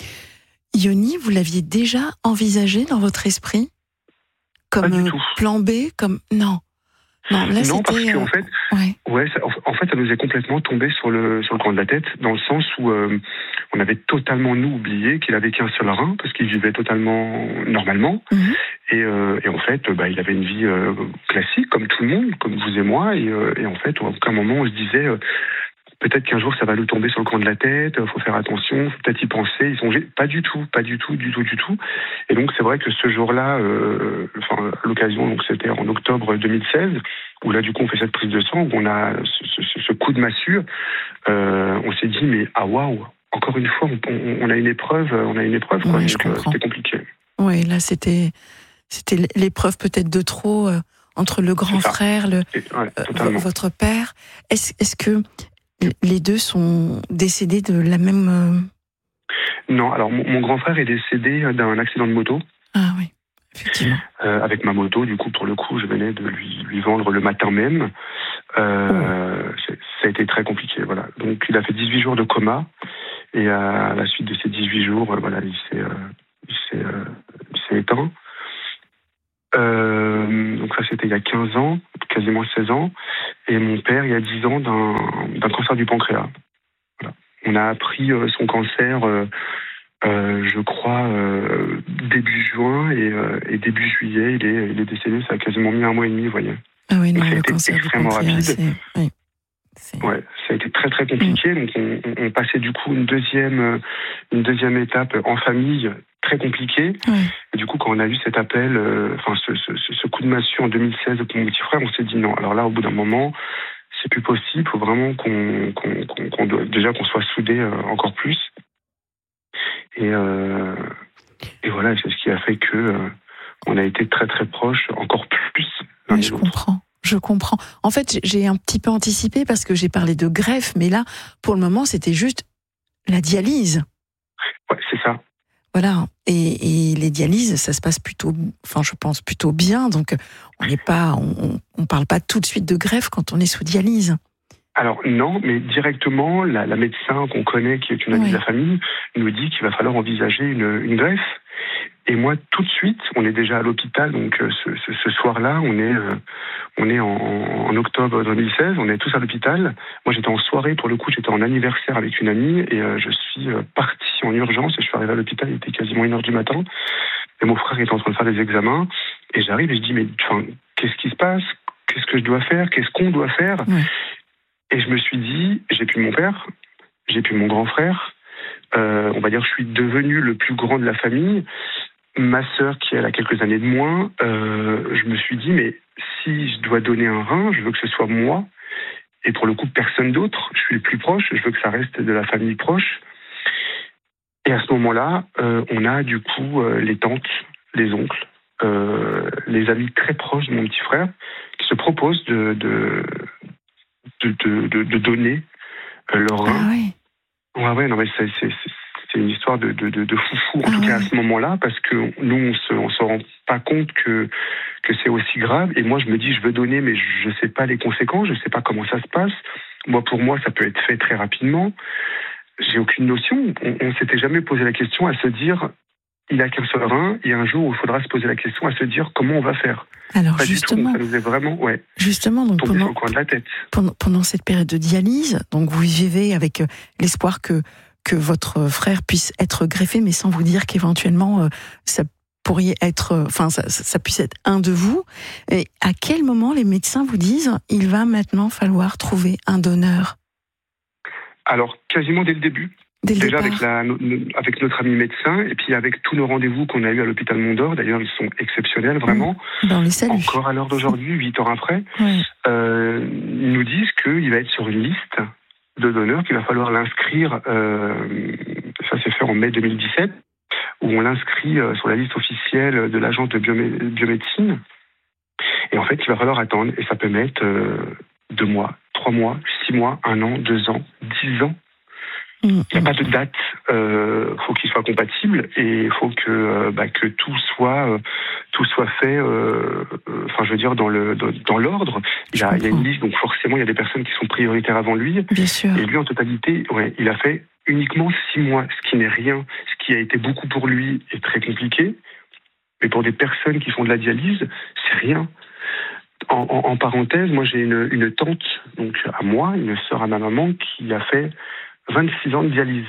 Speaker 5: Yoni, vous l'aviez déjà envisagé dans votre esprit comme plan B, comme non. Non, là,
Speaker 8: non parce qu'en
Speaker 5: euh...
Speaker 8: fait,
Speaker 5: ouais.
Speaker 8: Ouais, ça, en fait, ça nous est complètement tombé sur le sur le coin de la tête, dans le sens où euh, on avait totalement nous oublié qu'il avait qu'un seul rein, parce qu'il vivait totalement normalement, mmh. et, euh, et en fait, bah, il avait une vie euh, classique, comme tout le monde, comme vous et moi, et, euh, et en fait, à aucun moment on se disait euh, peut-être qu'un jour ça va nous tomber sur le coin de la tête, faut faire attention, faut peut-être y penser, y songer. Pas du tout, pas du tout, du tout, du tout. Et donc c'est vrai que ce jour-là, euh, enfin l'occasion, donc c'était en octobre deux mille seize, où là du coup on fait cette prise de sang, où on a ce, ce, ce coup de massue. Euh, on s'est dit mais ah waouh, encore une fois on, on, on a une épreuve, on a une épreuve, quoi.
Speaker 5: Oui,
Speaker 8: Donc euh, c'était compliqué.
Speaker 5: Oui, là c'était c'était l'épreuve peut-être de trop euh, entre le grand frère, le
Speaker 8: ouais,
Speaker 5: euh, votre père. Est-ce est-ce que les deux sont décédés de la même... Euh...
Speaker 8: Non, alors mon, mon grand frère est décédé d'un accident de moto.
Speaker 5: Ah oui, effectivement.
Speaker 8: Euh, avec ma moto, du coup, pour le coup, je venais de lui, lui vendre le matin même. Euh, oh. Ça a été très compliqué, voilà. Donc, il a fait dix-huit jours de coma. Et à la suite de ces dix-huit jours, voilà, il s'est, euh, il s'est, euh, il s'est éteint. Euh, donc ça, c'était il y a quinze ans, quasiment seize ans. Et mon père, il y a dix ans, d'un, d'un cancer du pancréas. Voilà. On a appris euh, son cancer, euh, euh, je crois, euh, début juin et, euh, et début juillet, il est, il est décédé. Ça a quasiment mis un mois et demi, vous voyez.
Speaker 5: Ah oui, non,
Speaker 8: donc, ça a
Speaker 5: le
Speaker 8: été
Speaker 5: cancer
Speaker 8: extrêmement
Speaker 5: du pancréas,
Speaker 8: rapide.
Speaker 5: c'est... Oui. C'est...
Speaker 8: Ouais, ça a été très très compliqué. Mmh. Donc on, on passait du coup une deuxième, une deuxième étape en famille très compliquée.
Speaker 5: Ouais.
Speaker 8: Et du coup, quand on a eu cet appel, euh, enfin ce, ce, ce coup de massue en deux mille seize pour mon petit frère, on s'est dit non. Alors là, au bout d'un moment, c'est plus possible. Il faut vraiment qu'on, qu'on, qu'on, qu'on doit, déjà qu'on soit soudés euh, encore plus. Et, euh, et voilà, c'est ce qui a fait que euh, on a été très très proches, encore plus l'un
Speaker 5: Oui,
Speaker 8: des
Speaker 5: je
Speaker 8: autres.
Speaker 5: comprends. Je comprends. En fait, j'ai un petit peu anticipé parce que j'ai parlé de greffe, mais là, pour le moment, c'était juste la dialyse.
Speaker 8: Ouais, c'est ça.
Speaker 5: Voilà. Et, et les dialyses, ça se passe plutôt, enfin, je pense plutôt bien. Donc, on n'est pas, on, on parle pas tout de suite de greffe quand on est sous dialyse.
Speaker 8: Alors non, mais directement, la, la médecin qu'on connaît, qui est une amie
Speaker 5: Oui.
Speaker 8: de la famille, nous dit qu'il va falloir envisager une, une greffe. Et moi, tout de suite, on est déjà à l'hôpital, donc euh, ce, ce, ce soir-là, on est, euh, on est en, en octobre deux mille seize, on est tous à l'hôpital. Moi, j'étais en soirée, pour le coup, j'étais en anniversaire avec une amie, et euh, je suis euh, parti en urgence, et je suis arrivé à l'hôpital, il était quasiment une heure du matin, et mon frère était en train de faire des examens, et j'arrive et je dis, mais enfin, qu'est-ce qui se passe? Qu'est-ce que je dois faire? Qu'est-ce qu'on doit faire?
Speaker 5: Oui.
Speaker 8: Et je me suis dit, j'ai plus mon père, j'ai plus mon grand frère, euh, on va dire que je suis devenu le plus grand de la famille. Ma sœur, qui elle a quelques années de moins, euh, je me suis dit, mais si je dois donner un rein, je veux que ce soit moi, et pour le coup, personne d'autre. Je suis le plus proche, je veux que ça reste de la famille proche. Et à ce moment-là, euh, on a du coup euh, les tantes, les oncles, euh, les amis très proches de mon petit frère, qui se proposent de, de, de, de, de, de donner euh, leur rein.
Speaker 5: Ah oui.
Speaker 8: Ouais, ouais, non, mais c'est, c'est, c'est, c'est une histoire de, de, de, de foufou, en
Speaker 5: Ah
Speaker 8: tout
Speaker 5: ouais.
Speaker 8: cas à ce moment-là, parce que nous, on se, on se rend pas compte que, que c'est aussi grave. Et moi, je me dis, je veux donner, mais je sais pas les conséquences, je sais pas comment ça se passe. Moi, pour moi, ça peut être fait très rapidement. J'ai aucune notion. On, on s'était jamais posé la question à se dire, il a qu'un seul rein, et un jour où il faudra se poser la question à se dire comment on va faire.
Speaker 5: Alors
Speaker 8: Pas
Speaker 5: justement,
Speaker 8: du tout, ça nous est vraiment, ouais,
Speaker 5: justement, donc
Speaker 8: tombé sur
Speaker 5: pendant,
Speaker 8: le coin de la tête.
Speaker 5: pendant, pendant cette période de dialyse, donc vous vivez avec euh, l'espoir que que votre frère puisse être greffé, mais sans vous dire qu'éventuellement euh, ça pourrait être, euh, enfin ça, ça puisse être un de vous. Et à quel moment les médecins vous disent il va maintenant falloir trouver un donneur?
Speaker 8: Alors, quasiment dès le début.
Speaker 5: Dès le
Speaker 8: Déjà
Speaker 5: départ.
Speaker 8: avec, la, no- no- avec notre ami médecin, et puis avec tous nos rendez-vous qu'on a eus à l'hôpital Mondor, d'ailleurs ils sont exceptionnels, vraiment.
Speaker 5: Ben, on les salue.
Speaker 8: Encore à l'heure d'aujourd'hui, huit ans après,
Speaker 5: Ouais.
Speaker 8: euh, ils nous disent qu'il va être sur une liste de donneurs, qu'il va falloir l'inscrire, euh, ça s'est fait en mai deux mille dix-sept, où on l'inscrit euh, sur la liste officielle de l'agence de biomé- biomédecine. Et en fait, il va falloir attendre, et ça peut mettre euh, deux mois, trois mois, six mois, un an, deux ans, dix ans. Il n'y a pas de date, il euh, faut qu'il soit compatible et il faut que, euh, bah, que tout soit euh, tout soit fait, euh, euh, enfin je veux dire dans le dans, dans l'ordre. Il y, a, il y a une liste, donc forcément il y a des personnes qui sont prioritaires avant lui.
Speaker 5: Bien sûr.
Speaker 8: Et lui en totalité, ouais, il a fait uniquement six mois, ce qui n'est rien, ce qui a été beaucoup pour lui et très compliqué. Mais pour des personnes qui font de la dialyse, c'est rien. En, en, en parenthèse, moi j'ai une, une tante, donc à moi, une sœur à ma maman, qui a fait vingt-six ans de dialyse.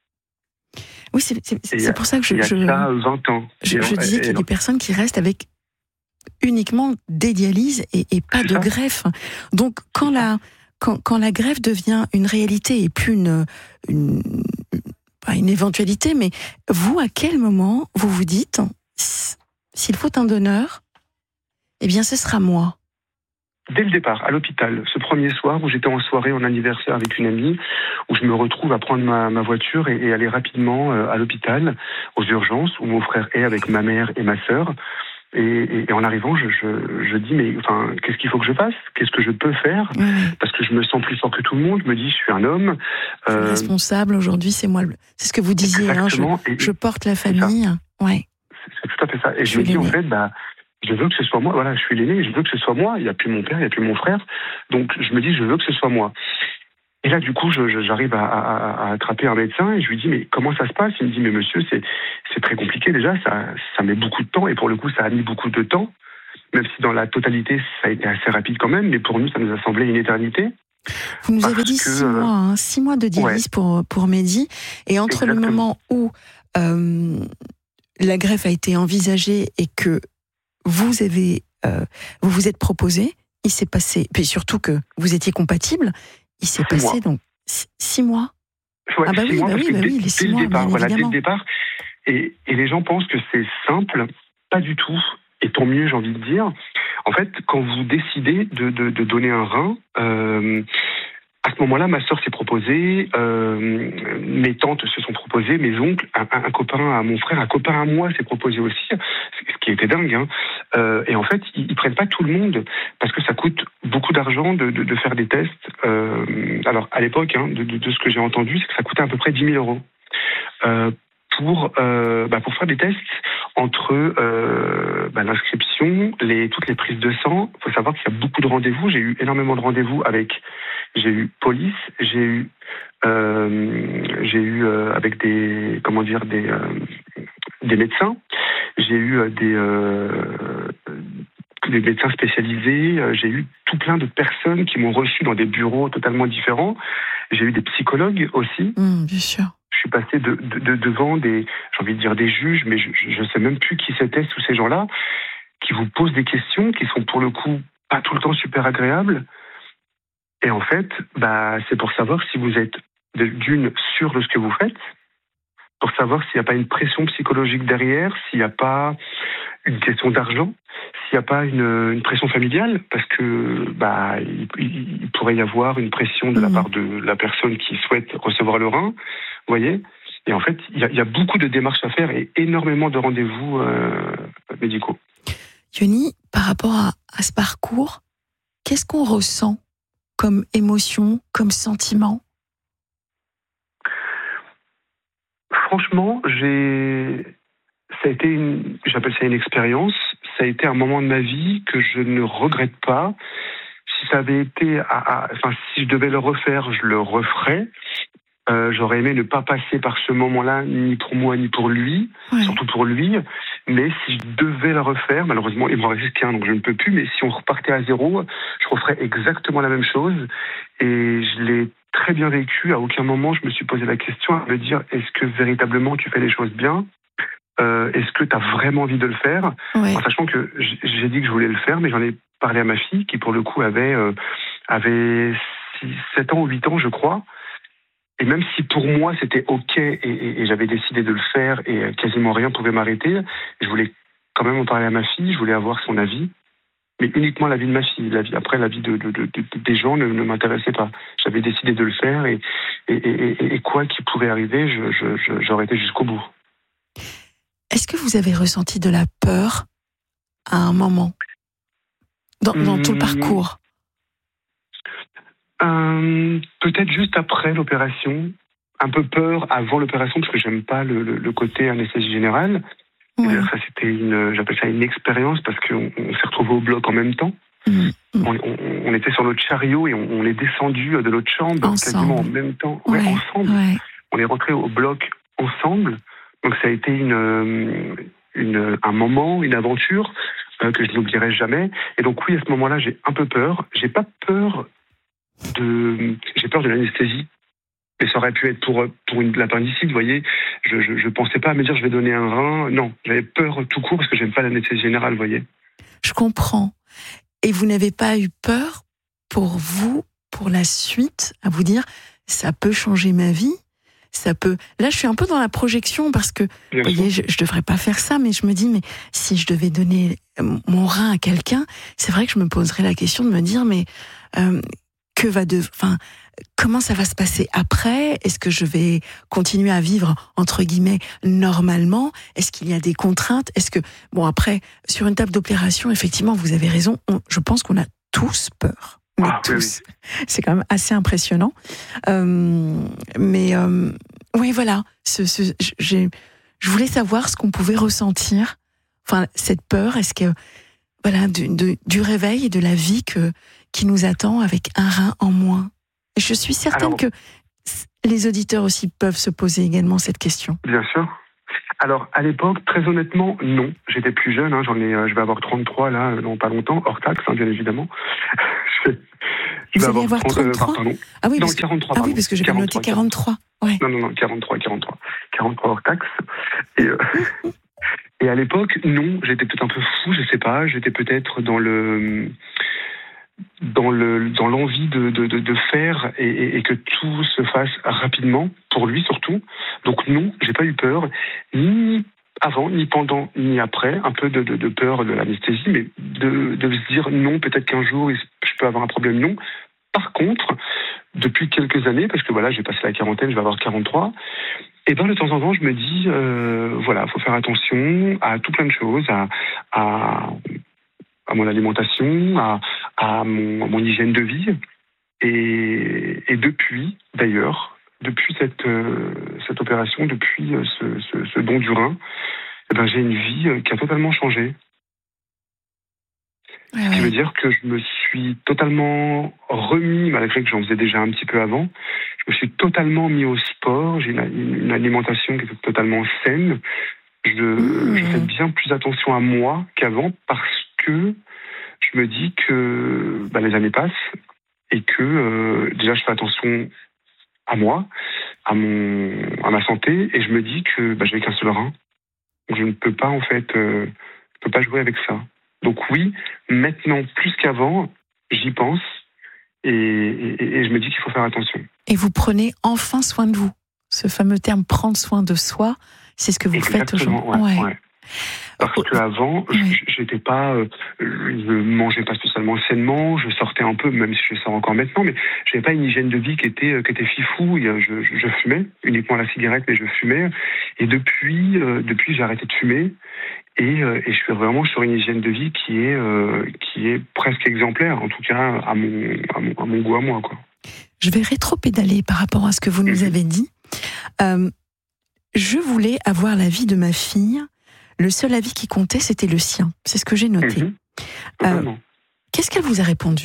Speaker 5: Oui, c'est, c'est, c'est
Speaker 8: Et
Speaker 5: pour ça que je,
Speaker 8: il y a
Speaker 5: je,
Speaker 8: ça vingt ans.
Speaker 5: je,
Speaker 8: Et
Speaker 5: je
Speaker 8: on-
Speaker 5: disais
Speaker 8: et
Speaker 5: qu'il y a
Speaker 8: non.
Speaker 5: des personnes qui restent avec uniquement des dialyses et, et pas de greffe. Donc, quand la, quand, quand la greffe devient une réalité et plus une, une, pas une éventualité, mais vous, à quel moment vous vous dites, s'il faut un donneur, eh bien, ce sera moi.
Speaker 8: Dès le départ, à l'hôpital, ce premier soir où j'étais en soirée en anniversaire avec une amie, où je me retrouve à prendre ma, ma voiture et, et aller rapidement euh, à l'hôpital, aux urgences, où mon frère est avec ma mère et ma sœur. Et, et, et en arrivant, je, je, je dis, mais enfin, qu'est-ce qu'il faut que je fasse? Qu'est-ce que je peux faire? Parce que je me sens plus fort que tout le monde. Je me dis, je suis un homme.
Speaker 5: Je suis
Speaker 8: Euh,
Speaker 5: responsable aujourd'hui, c'est moi. le- C'est ce que vous disiez. Hein, je,
Speaker 8: Exactement. Et-
Speaker 5: je porte la famille. Ouais.
Speaker 8: C'est tout à fait ça. Et
Speaker 5: Je
Speaker 8: je me
Speaker 5: suis
Speaker 8: dis, en
Speaker 5: l'aîné.
Speaker 8: fait, bah, je veux que ce soit moi. Voilà, je suis l'aîné, je veux que ce soit moi. Il n'y a plus mon père, il n'y a plus mon frère. Donc, je me dis, je veux que ce soit moi. Et là, du coup, je, je- j'arrive à, à- à attraper un médecin et je lui dis, mais comment ça se passe? Il me dit, mais monsieur, c'est, c'est très compliqué déjà, ça, ça met beaucoup de temps. Et pour le coup, ça a mis beaucoup de temps. Même si dans la totalité, ça a été assez rapide quand même. Mais pour nous, ça nous a semblé une éternité.
Speaker 5: Vous nous avez
Speaker 8: Parce
Speaker 5: dit
Speaker 8: que,
Speaker 5: six
Speaker 8: euh,
Speaker 5: mois, hein, six mois de dialyse pour, pour Mehdi. Et entre le
Speaker 8: Exactement.
Speaker 5: moment où euh, la greffe a été envisagée et que vous avez, euh, vous vous êtes proposé, il s'est passé, puis surtout que vous étiez compatible, il s'est
Speaker 8: Six
Speaker 5: passé
Speaker 8: mois.
Speaker 5: donc six, six mois.
Speaker 8: Ouais,
Speaker 5: ah bah
Speaker 8: six
Speaker 5: oui,
Speaker 8: mois,
Speaker 5: bah
Speaker 8: parce
Speaker 5: oui,
Speaker 8: que
Speaker 5: bah
Speaker 8: dès,
Speaker 5: oui, les
Speaker 8: dès
Speaker 5: six
Speaker 8: le
Speaker 5: mois,
Speaker 8: départ,
Speaker 5: bien
Speaker 8: voilà, dès
Speaker 5: évidemment.
Speaker 8: le départ. Et, et les gens pensent que c'est simple, pas du tout. Et tant mieux, j'ai envie de dire. En fait, quand vous décidez de, de, de donner un rein, euh, À ce moment-là, ma sœur s'est proposée, euh, mes tantes se sont proposées, mes oncles, un, un, un copain à mon frère, un copain à moi s'est proposé aussi, ce qui était dingue. Hein. Euh, et en fait, ils, ils prennent pas tout le monde parce que ça coûte beaucoup d'argent de, de, de faire des tests. Euh, alors à l'époque, hein, de, de, de ce que j'ai entendu, c'est que ça coûtait à peu près dix mille euros euh, pour euh, bah, pour faire des tests entre euh, bah, l'inscription, les toutes les prises de sang. Il faut savoir qu'il y a beaucoup de rendez-vous. J'ai eu énormément de rendez-vous avec. J'ai eu police, j'ai eu, euh, j'ai eu euh, avec des, comment dire, des, euh, des médecins, j'ai eu euh, des, euh, des médecins spécialisés, euh, j'ai eu tout plein de personnes qui m'ont reçu dans des bureaux totalement différents. J'ai eu des psychologues aussi.
Speaker 5: Mmh, bien sûr.
Speaker 8: Je suis passé de, de, de, devant des, j'ai envie de dire des juges, mais je ne sais même plus qui c'était, tous ces gens-là, qui vous posent des questions qui sont pour le coup pas tout le temps super agréables. Et en fait, bah, c'est pour savoir si vous êtes d'une sûr de ce que vous faites, pour savoir s'il n'y a pas une pression psychologique derrière, s'il n'y a pas une question d'argent, s'il n'y a pas une, une pression familiale, parce que bah, il, il pourrait y avoir une pression de la part de la personne qui souhaite recevoir le rein, vous voyez. Et en fait, il y, a, il y a beaucoup de démarches à faire et énormément de rendez-vous euh, médicaux.
Speaker 5: Yoni, par rapport à, à ce parcours, qu'est-ce qu'on ressent comme émotion, comme sentiment?
Speaker 8: Franchement, j'ai, ça a été une, j'appelle ça une expérience. Ça a été un moment de ma vie que je ne regrette pas. Si ça avait été, à, à, enfin, si je devais le refaire, je le referais. Euh, j'aurais aimé ne pas passer par ce moment-là, ni pour moi, ni pour lui, ouais. Surtout pour lui. Mais si je devais le refaire, malheureusement, il m'en reste qu'un, donc je ne peux plus. Mais si on repartait à zéro, je referais exactement la même chose. Et je l'ai très bien vécu. À aucun moment, je me suis posé la question à me dire, est-ce que véritablement tu fais les choses bien ? euh, Est-ce que tu as vraiment envie de le faire ? Ouais. En sachant que j'ai dit que je voulais le faire, mais j'en ai parlé à ma fille, qui pour le coup avait, euh, avait six, sept ans ou huit ans, je crois. Et même si pour moi c'était ok et, et, et j'avais décidé de le faire et quasiment rien pouvait m'arrêter, je voulais quand même en parler à ma fille, je voulais avoir son avis, mais uniquement l'avis de ma fille. L'avis, après, l'avis de, de, de, de, des gens ne, ne m'intéressait pas. J'avais décidé de le faire et, et, et, et quoi qu'il pouvait arriver, je, je, je, j'aurais été jusqu'au bout.
Speaker 5: Est-ce que vous avez ressenti de la peur à un moment dans, dans mmh. tout le parcours ?
Speaker 8: Euh, peut-être juste après l'opération, un peu peur avant l'opération parce que j'aime pas le, le, le côté anesthésie générale. Ouais. Ça c'était une, j'appelle ça une expérience parce qu'on on s'est retrouvés au bloc en même temps. Mmh. On, on, on était sur notre chariot et on, on est descendu de notre chambre ensemble. Quasiment en même temps, ouais, ouais, ensemble. Ouais. On est rentré au bloc ensemble. Donc ça a été une, une un moment, une aventure euh, que je n'oublierai jamais. Et donc oui, à ce moment-là, j'ai un peu peur. J'ai pas peur. De, j'ai peur de l'anesthésie, mais ça aurait pu être pour, pour une l'appendicite, vous voyez. Je, je, je pensais pas à me dire je vais donner un rein. Non, j'avais peur tout court parce que j'aime pas l'anesthésie générale, vous voyez.
Speaker 5: Je comprends. Et vous n'avez pas eu peur pour vous, pour la suite, à vous dire ça peut changer ma vie, ça peut. Là, je suis un peu dans la projection parce que, vous voyez, je, je devrais pas faire ça, mais je me dis mais si je devais donner mon rein à quelqu'un, c'est vrai que je me poserais la question de me dire mais euh, que va de, enfin, comment ça va se passer après ? Est-ce que je vais continuer à vivre entre guillemets normalement ? Est-ce qu'il y a des contraintes ? Est-ce que bon après sur une table d'opération, effectivement, vous avez raison. On, je pense qu'on a tous peur, mais ah, tous. Oui, oui. C'est quand même assez impressionnant. Euh, mais euh, oui, voilà. Ce, ce, j'ai, je voulais savoir ce qu'on pouvait ressentir. Enfin, cette peur. Est-ce que voilà du, de, du réveil et de la vie que qui nous attend avec un rein en moins. Et je suis certaine Alors, que les auditeurs aussi peuvent se poser également cette question.
Speaker 8: Bien sûr. Alors, à l'époque, très honnêtement, non. J'étais plus jeune, hein, j'en ai, je vais avoir trente-trois là, dans pas longtemps, hors taxe, hein, bien évidemment. je vais, je
Speaker 5: Vous allez avoir trente-trois
Speaker 8: euh,
Speaker 5: Ah oui,
Speaker 8: non,
Speaker 5: parce que,
Speaker 8: quarante-trois,
Speaker 5: ah oui, parce que j'ai noté quarante-trois. Ouais.
Speaker 8: Non, non, non, quarante-trois, quarante-trois. quarante-trois hors taxe. Et, euh, et à l'époque, non, j'étais peut-être un peu fou, je sais pas, j'étais peut-être dans le... dans le dans l'envie de de de, de faire et, et, et que tout se fasse rapidement pour lui surtout. Donc non, j'ai pas eu peur ni avant ni pendant ni après, un peu de de, de peur de l'anesthésie, mais de de se dire non, peut-être qu'un jour je peux avoir un problème, non. Par contre, depuis quelques années, parce que voilà, j'ai passé la quarantaine, je vais avoir quarante-trois, et ben de temps en temps, je me dis, euh, voilà, faut faire attention à tout plein de choses, à, à, à mon alimentation, à, à, mon, à mon hygiène de vie. Et, et depuis, d'ailleurs, depuis cette, euh, cette opération, depuis ce, ce, ce don du rein, eh ben, j'ai une vie qui a totalement changé.
Speaker 5: Ouais,
Speaker 8: Ce qui veut dire que je me suis totalement remis, malgré que j'en faisais déjà un petit peu avant, je me suis totalement mis au sport, j'ai une, une alimentation qui est totalement saine, je, mmh. je fais bien plus attention à moi qu'avant parce que je me dis que bah, les années passent et que euh, déjà je fais attention à moi, à, mon, à ma santé, et je me dis que bah, j'ai qu'un seul rein. Je ne peux pas en fait, euh, je peux pas jouer avec ça. Donc oui, maintenant plus qu'avant, j'y pense et, et, et je me dis qu'il faut faire attention.
Speaker 5: Et vous prenez enfin soin de vous. Ce fameux terme prendre soin de soi, c'est ce que vous
Speaker 8: Exactement,
Speaker 5: faites aujourd'hui.
Speaker 8: Ouais, ouais. Ouais. Parce qu'avant, oui. j'étais pas, euh, je mangeais pas spécialement sainement, je sortais un peu, même si je sors encore maintenant, mais j'avais pas une hygiène de vie qui était, qui était fifou. Je, je, je fumais uniquement la cigarette, mais je fumais. Et depuis, euh, depuis, j'ai arrêté de fumer. Et, euh, et je suis vraiment sur une hygiène de vie qui est, euh, qui est presque exemplaire, en tout cas à mon, à mon, à mon goût à moi, quoi.
Speaker 5: Je vais rétro-pédaler par rapport à ce que vous nous avez dit. Euh, je voulais avoir l'avis de ma fille. Le seul avis qui comptait, c'était le sien. C'est ce que j'ai noté.
Speaker 8: Mmh.
Speaker 5: Euh, qu'est-ce qu'elle vous a répondu ?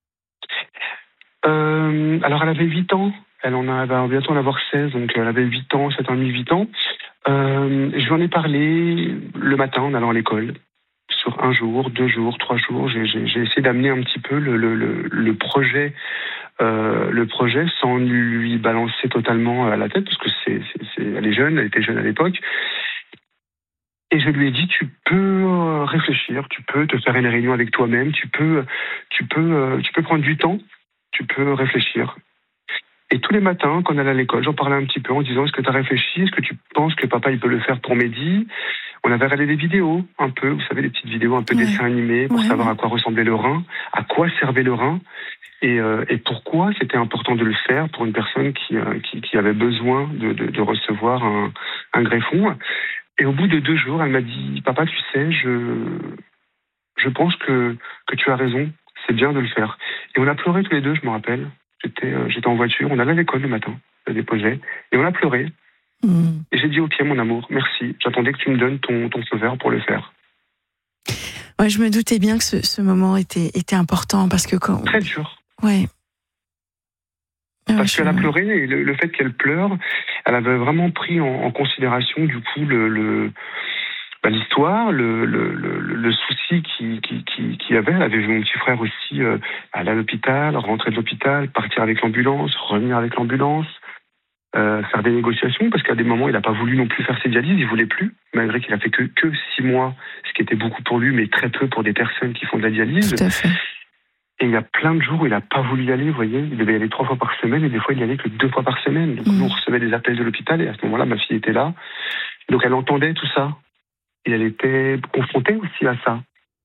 Speaker 8: euh, Alors, elle avait huit ans. Elle en a, elle va bientôt en avoir seize, donc elle avait huit ans, sept ans et demi, huit ans. Euh, je lui en ai parlé le matin en allant à l'école. Sur un jour, deux jours, trois jours, j'ai, j'ai, j'ai essayé d'amener un petit peu le, le, le, le projet, euh, le projet sans lui balancer totalement à la tête, parce que c'est, c'est, c'est, elle est jeune, elle était jeune à l'époque. Et je lui ai dit, tu peux réfléchir, tu peux te faire une réunion avec toi-même, tu peux, tu peux, tu peux prendre du temps, tu peux réfléchir. Et tous les matins, quand elle allait à l'école, j'en parlais un petit peu en disant, est-ce que tu as réfléchi? Est-ce que tu penses que papa, il peut le faire pour Mehdi? On avait regardé des vidéos, un peu, vous savez, des petites vidéos, un peu ouais. dessins animés, pour ouais. savoir à quoi ressemblait le rein, à quoi servait le rein, et, euh, et pourquoi c'était important de le faire pour une personne qui, euh, qui, qui avait besoin de, de, de recevoir un, un greffon. Et au bout de deux jours, elle m'a dit, papa, tu sais, je, je pense que, que tu as raison, c'est bien de le faire. Et on a pleuré tous les deux, je me rappelle. J'étais, euh, j'étais en voiture, on allait à l'école le matin, je la déposais, et on a pleuré. Mmh. Et j'ai dit, ok, mon amour, merci, j'attendais que tu me donnes ton, ton feu vert pour le faire.
Speaker 5: Ouais, je me doutais bien que ce, ce moment était, était important, parce que quand...
Speaker 8: Très dur.
Speaker 5: Ouais.
Speaker 8: Parce ouais, qu'elle a pleuré, et le, le fait qu'elle pleure, elle avait vraiment pris en, en considération, du coup, le... le bah, l'histoire, le, le, le, le souci qu'il qui, qui, qui avait. Elle avait vu mon petit frère aussi euh, aller à l'hôpital, rentrer de l'hôpital, partir avec l'ambulance, revenir avec l'ambulance, euh, faire des négociations, parce qu'à des moments, il n'a pas voulu non plus faire ses dialyses, il ne voulait plus, malgré qu'il a fait que, que six mois, ce qui était beaucoup pour lui, mais très peu pour des personnes qui font de la dialyse.
Speaker 5: Tout à fait.
Speaker 8: Et il y a plein de jours où il n'a pas voulu y aller, vous voyez, il devait y aller trois fois par semaine, et des fois, il y allait que deux fois par semaine. Donc, mmh. nous, on recevait des appels de l'hôpital, et à ce moment-là, ma fille était là. Donc, elle entendait tout ça. Et elle était confrontée aussi à ça.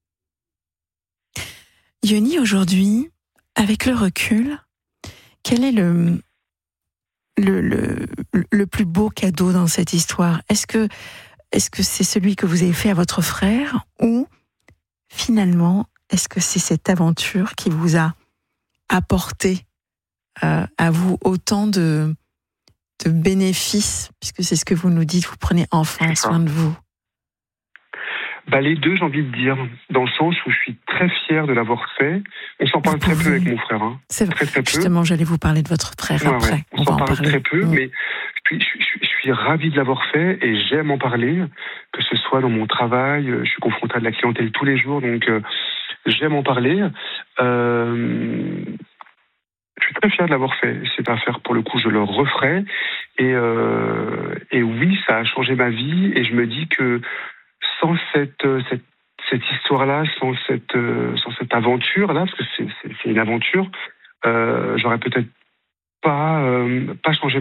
Speaker 5: Yoni, aujourd'hui, avec le recul, quel est le, le, le, le plus beau cadeau dans cette histoire? Est-ce que, est-ce que c'est celui que vous avez fait à votre frère, ou finalement, est-ce que c'est cette aventure qui vous a apporté euh, à vous autant de, de bénéfices, puisque c'est ce que vous nous dites, vous prenez enfin soin de vous?
Speaker 8: Bah, les deux, j'ai envie de dire, dans le sens où je suis très fier de l'avoir fait. On s'en parle très peu avec mon frère. Hein.
Speaker 5: C'est vrai.
Speaker 8: Très, très peu.
Speaker 5: Justement, j'allais vous parler de votre frère ouais, après.
Speaker 8: Ouais. On,
Speaker 5: on
Speaker 8: s'en
Speaker 5: va
Speaker 8: parle
Speaker 5: en parler.
Speaker 8: très peu, mmh. mais je suis, je, suis, je suis ravi de l'avoir fait et j'aime en parler, que ce soit dans mon travail. Je suis confronté à de la clientèle tous les jours, donc euh, j'aime en parler. Euh, je suis très fier de l'avoir fait. Cette affaire, pour le coup, je le referai. Et, euh, et oui, ça a changé ma vie et je me dis que sans cette, cette cette histoire-là, sans cette, euh, sans cette aventure-là, parce que c'est, c'est, c'est une aventure, euh, j'aurais peut-être pas, euh, pas changé